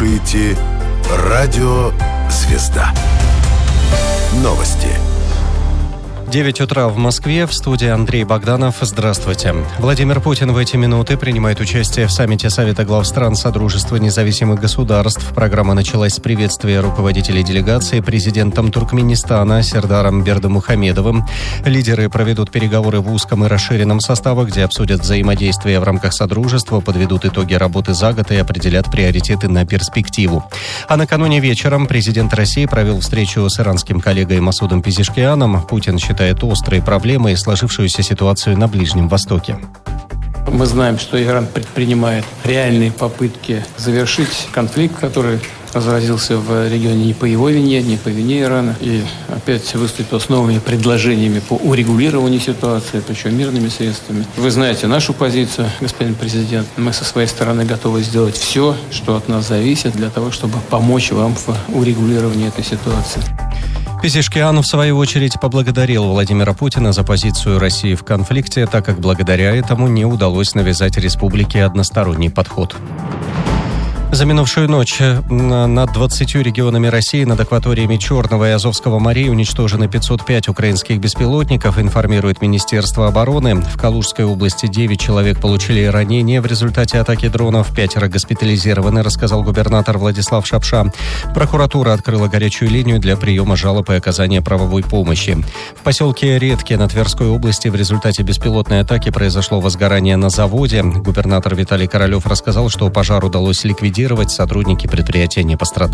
слушаете «Радио Звезда». Новости. 9 утра в Москве, в студии Андрей Богданов. Здравствуйте. Владимир Путин в эти минуты принимает участие в саммите Совета глав стран Содружества независимых государств. Программа началась с приветствия руководителей делегации президентом Туркменистана Сердаром Бердымухамедовым. Лидеры проведут переговоры в узком и расширенном составе, где обсудят взаимодействие в рамках Содружества, подведут итоги работы за год и определят приоритеты на перспективу. А накануне вечером президент России провел встречу с иранским коллегой Масудом Пезешкианом. Путин считает острой проблемой сложившуюся ситуацию на Ближнем Востоке. Мы знаем, что Иран предпринимает реальные попытки завершить конфликт, который разразился в регионе не по его вине, не по вине Ирана. И опять выступил с новыми предложениями по урегулированию ситуации, причем мирными средствами. Вы знаете нашу позицию, господин президент. Мы со своей стороны готовы сделать все, что от нас зависит, для того, чтобы помочь вам в урегулировании этой ситуации. Пезешкиан, в свою очередь, поблагодарил Владимира Путина за позицию России в конфликте, так как благодаря этому не удалось навязать республике односторонний подход. За минувшую ночь над 20 регионами России над акваториями Черного и Азовского морей уничтожены 505 украинских беспилотников, информирует Министерство обороны. В Калужской области 9 человек получили ранения в результате атаки дронов, 5 госпитализированы, рассказал губернатор Владислав Шапша. Прокуратура открыла горячую линию для приема жалоб и оказания правовой помощи. В поселке Редки на Тверской области в результате беспилотной атаки произошло возгорание на заводе. Губернатор Виталий Королев рассказал, что пожар удалось ликвидировать, сотрудники предприятия не пострадали.